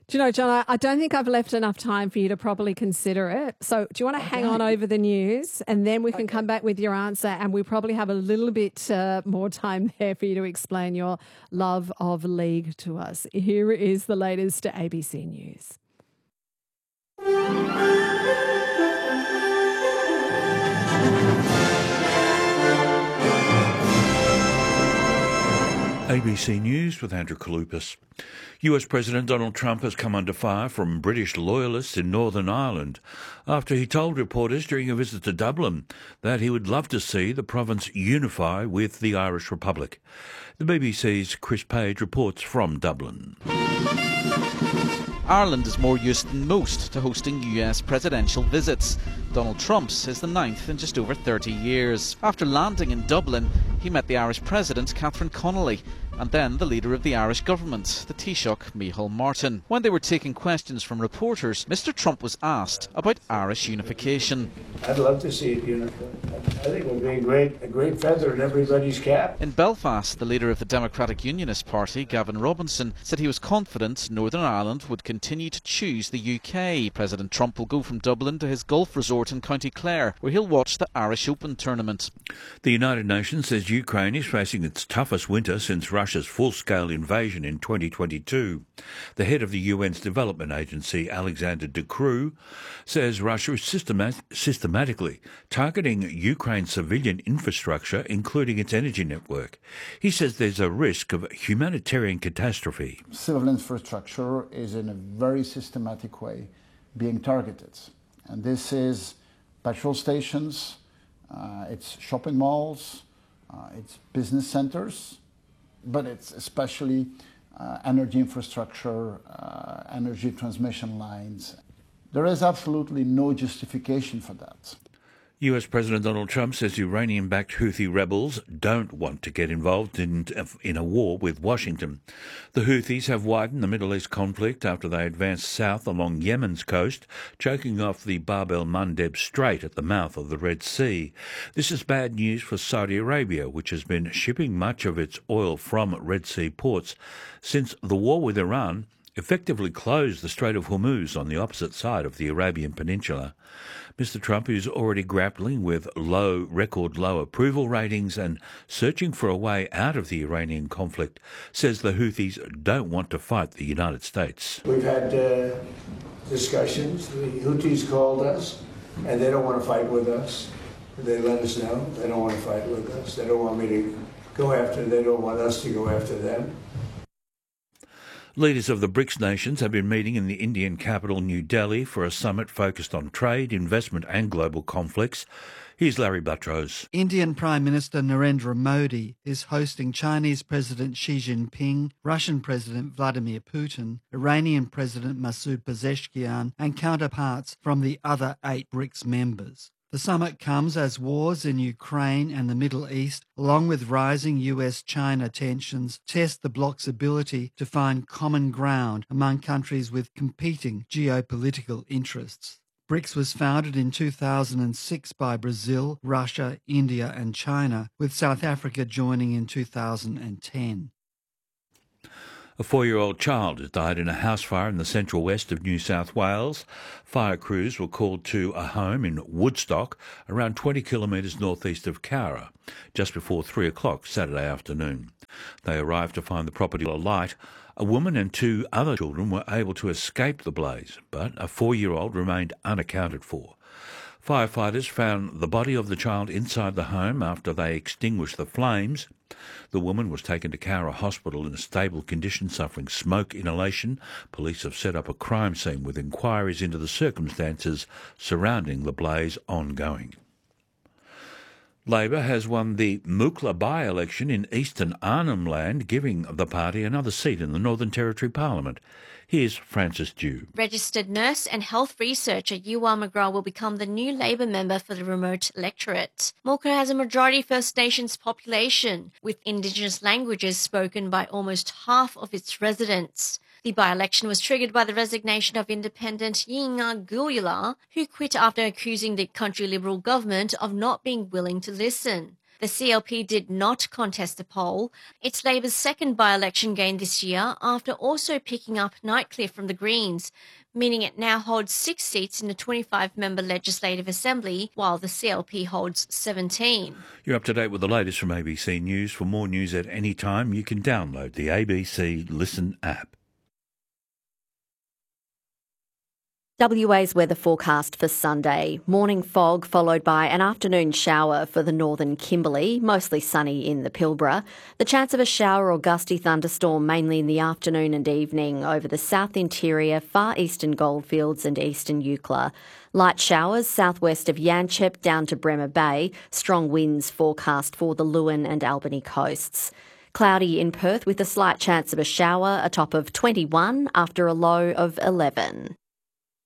Do you know, John, I don't think I've left enough time for you to properly consider it. So do you want to hang on over the news and then we can come back with your answer, and we probably have a little bit more time there for you to explain your love of league to us. Here is the latest to ABC News. ABC News with Andrew Kalupas. US President Donald Trump has come under fire from British loyalists in Northern Ireland after he told reporters during a visit to Dublin that he would love to see the province unify with the Irish Republic. The BBC's Chris Page reports from Dublin. Ireland is more used than most to hosting US presidential visits. Donald Trump's is the 9th in just over 30 years. After landing in Dublin, he met the Irish President, Catherine Connolly, and then the leader of the Irish government, the Taoiseach Micheál Martin. When they were taking questions from reporters, Mr Trump was asked about Irish unification. I'd love to see it unified. I think it would be a great feather in everybody's cap. In Belfast, the leader of the Democratic Unionist Party, Gavin Robinson, said he was confident Northern Ireland would continue to choose the UK. President Trump will go from Dublin to his golf resort in County Clare, where he'll watch the Irish Open tournament. The United Nations says Ukraine is facing its toughest winter since Russia's full-scale invasion in 2022. The head of the UN's development agency, Alexander De Croo, says Russia is systematically targeting Ukraine's civilian infrastructure, including its energy network. He says there's a risk of humanitarian catastrophe. Civil infrastructure is in a very systematic way being targeted. And this is petrol stations, it's shopping malls, it's business centers, but it's especially energy infrastructure, energy transmission lines. There is absolutely no justification for that. US President Donald Trump says Iranian-backed Houthi rebels don't want to get involved in a war with Washington. The Houthis have widened the Middle East conflict after they advanced south along Yemen's coast, choking off the Bab el-Mandeb Strait at the mouth of the Red Sea. This is bad news for Saudi Arabia, which has been shipping much of its oil from Red Sea ports since the war with Iran effectively closed the Strait of Hormuz on the opposite side of the Arabian Peninsula. Mr Trump, who's already grappling with record low approval ratings and searching for a way out of the Iranian conflict, says the Houthis don't want to fight the United States. We've had discussions. The Houthis called us, and they don't want to fight with us. They let us know they don't want to fight with us. They don't want me to go after them. They don't want us to go after them. Leaders of the BRICS nations have been meeting in the Indian capital, New Delhi, for a summit focused on trade, investment and global conflicts. Here's Larry Buttrose. Indian Prime Minister Narendra Modi is hosting Chinese President Xi Jinping, Russian President Vladimir Putin, Iranian President Masoud Pezeshkian and counterparts from the other 8 BRICS members. The summit comes as wars in Ukraine and the Middle East, along with rising US-China tensions, test the bloc's ability to find common ground among countries with competing geopolitical interests. BRICS was founded in 2006 by Brazil, Russia, India and China, with South Africa joining in 2010. A 4-year-old child has died in a house fire in the central west of New South Wales. Fire crews were called to a home in Woodstock, around 20 kilometres northeast of Cowra, just before 3 o'clock Saturday afternoon. They arrived to find the property alight. A woman and 2 other children were able to escape the blaze, but a 4-year-old remained unaccounted for. Firefighters found the body of the child inside the home after they extinguished the flames. The woman was taken to Cowra Hospital in a stable condition, suffering smoke inhalation. Police have set up a crime scene with inquiries into the circumstances surrounding the blaze ongoing. Labor has won the Mookla by-election in eastern Arnhem Land, giving the party another seat in the Northern Territory Parliament. Here's Frances Dew. Registered nurse and health researcher Yuwa McGraw will become the new Labor member for the remote electorate. Mookla has a majority First Nations population, with Indigenous languages spoken by almost half of its residents. The by-election was triggered by the resignation of independent Yinga Guyula, who quit after accusing the country Liberal government of not being willing to listen. The CLP did not contest the poll. It's Labor's second by-election gain this year after also picking up Nightcliff from the Greens, meaning it now holds 6 seats in the 25-member Legislative Assembly, while the CLP holds 17. You're up to date with the latest from ABC News. For more news at any time, you can download the ABC Listen app. WA's weather forecast for Sunday. Morning fog followed by an afternoon shower for the northern Kimberley, mostly sunny in the Pilbara. The chance of a shower or gusty thunderstorm mainly in the afternoon and evening over the south interior, far eastern Goldfields and eastern Eucla. Light showers southwest of Yanchep down to Bremer Bay. Strong winds forecast for the Lewin and Albany coasts. Cloudy in Perth with a slight chance of a shower, a top of 21 after a low of 11.